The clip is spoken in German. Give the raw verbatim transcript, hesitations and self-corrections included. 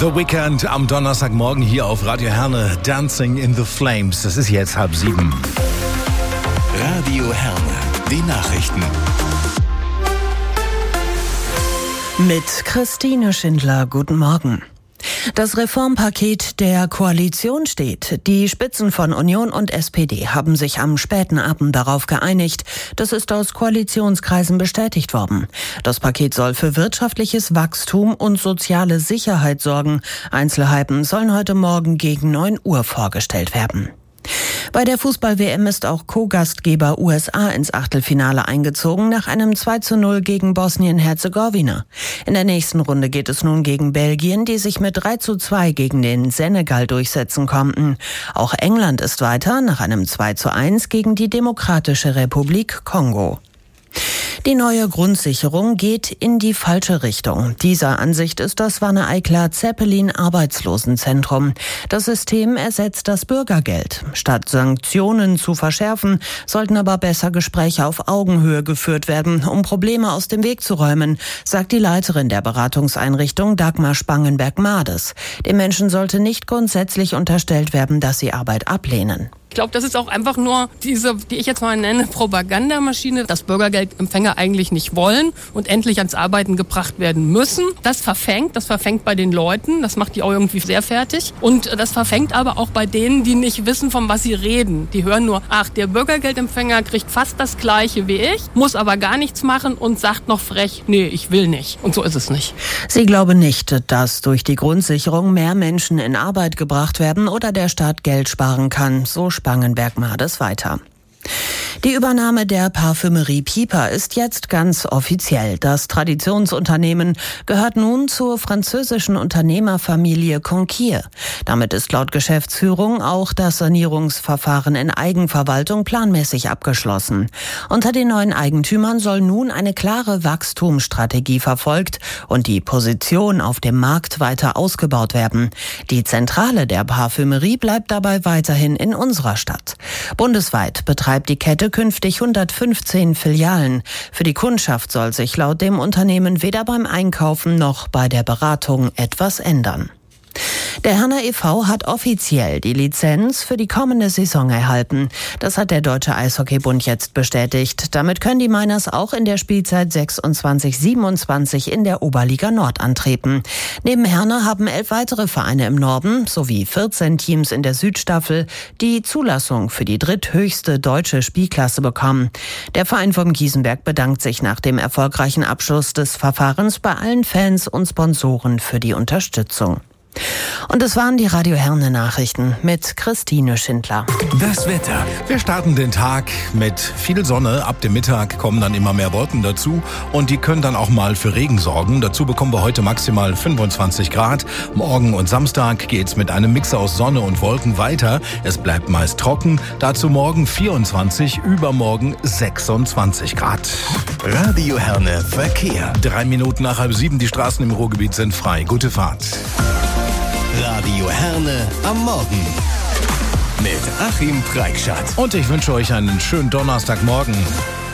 The Weeknd am Donnerstagmorgen hier auf Radio Herne, Dancing in the Flames. Das ist jetzt halb sieben. Radio Herne, die Nachrichten. Mit Christine Schindler, guten Morgen. Das Reformpaket der Koalition steht. Die Spitzen von Union und S P D haben sich am späten Abend darauf geeinigt. Das ist aus Koalitionskreisen bestätigt worden. Das Paket soll für wirtschaftliches Wachstum und soziale Sicherheit sorgen. Einzelheiten sollen heute Morgen gegen neun Uhr vorgestellt werden. Bei der Fußball-W M ist auch Co-Gastgeber U S A ins Achtelfinale eingezogen nach einem zwei zu null gegen Bosnien-Herzegowina. In der nächsten Runde geht es nun gegen Belgien, die sich mit drei zu zwei gegen den Senegal durchsetzen konnten. Auch England ist weiter nach einem zwei zu eins gegen die Demokratische Republik Kongo. Die neue Grundsicherung geht in die falsche Richtung. Dieser Ansicht ist das Wanne-Eicler-Zeppelin-Arbeitslosenzentrum. Das System ersetzt das Bürgergeld. Statt Sanktionen zu verschärfen, sollten aber besser Gespräche auf Augenhöhe geführt werden, um Probleme aus dem Weg zu räumen, sagt die Leiterin der Beratungseinrichtung Dagmar Spangenberg-Mades. Den Menschen sollte nicht grundsätzlich unterstellt werden, dass sie Arbeit ablehnen. Ich glaube, das ist auch einfach nur diese, die ich jetzt mal nenne, Propagandamaschine, dass Bürgergeldempfänger eigentlich nicht wollen und endlich ans Arbeiten gebracht werden müssen. Das verfängt, das verfängt bei den Leuten, das macht die auch irgendwie sehr fertig. Und das verfängt aber auch bei denen, die nicht wissen, von was sie reden. Die hören nur, ach, der Bürgergeldempfänger kriegt fast das Gleiche wie ich, muss aber gar nichts machen und sagt noch frech, nee, ich will nicht. Und so ist es nicht. Sie glaube nicht, dass durch die Grundsicherung mehr Menschen in Arbeit gebracht werden oder der Staat Geld sparen kann. So Spangenberg-Mades weiter. Die Übernahme der Parfümerie Piper ist jetzt ganz offiziell. Das Traditionsunternehmen gehört nun zur französischen Unternehmerfamilie Conquier. Damit ist laut Geschäftsführung auch das Sanierungsverfahren in Eigenverwaltung planmäßig abgeschlossen. Unter den neuen Eigentümern soll nun eine klare Wachstumsstrategie verfolgt und die Position auf dem Markt weiter ausgebaut werden. Die Zentrale der Parfümerie bleibt dabei weiterhin in unserer Stadt. Bundesweit betreibt die Kette künftig hundertfünfzehn Filialen. Für die Kundschaft soll sich laut dem Unternehmen weder beim Einkaufen noch bei der Beratung etwas ändern. Der Herner e V hat offiziell die Lizenz für die kommende Saison erhalten. Das hat der Deutsche Eishockeybund jetzt bestätigt. Damit können die Miners auch in der Spielzeit sechsundzwanzig siebenundzwanzig in der Oberliga Nord antreten. Neben Herner haben elf weitere Vereine im Norden sowie vierzehn Teams in der Südstaffel die Zulassung für die dritthöchste deutsche Spielklasse bekommen. Der Verein vom Gießenberg bedankt sich nach dem erfolgreichen Abschluss des Verfahrens bei allen Fans und Sponsoren für die Unterstützung. Und es waren die Radio Herne Nachrichten mit Christine Schindler. Das Wetter. Wir starten den Tag mit viel Sonne. Ab dem Mittag kommen dann immer mehr Wolken dazu und die können dann auch mal für Regen sorgen. Dazu bekommen wir heute maximal fünfundzwanzig Grad. Morgen und Samstag geht's mit einem Mix aus Sonne und Wolken weiter. Es bleibt meist trocken. Dazu morgen vierundzwanzig, übermorgen sechsundzwanzig Grad. Radio Herne Verkehr. Drei Minuten nach halb sieben, die Straßen im Ruhrgebiet sind frei. Gute Fahrt. Radio Herne am Morgen mit Achim Preikschat. Und ich wünsche euch einen schönen Donnerstagmorgen.